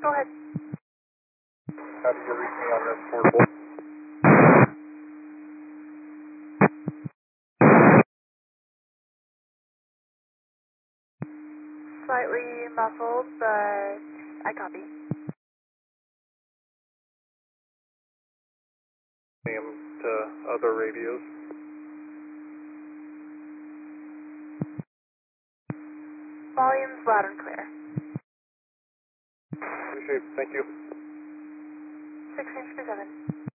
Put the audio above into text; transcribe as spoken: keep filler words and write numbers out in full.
Go ahead. How did you reach me on this portable? Slightly muffled, but I copy. Name to other radios. Volume's loud and clear. Appreciate it. Thank you. six inch to seven.